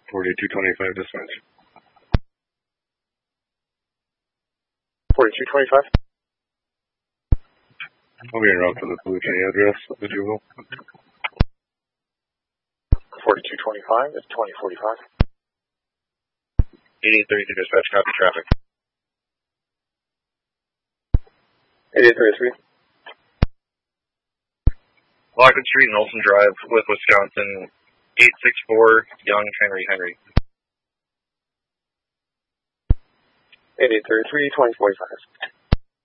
4225 dispatch. 4225. I'll be en route to the Blue Jay address of the Juvenile. 4225 is 2045. 8833 dispatch, copy traffic. 8833. Lockwood Street and Olson Drive with Wisconsin, 864 Young Henry. 8833, 2045.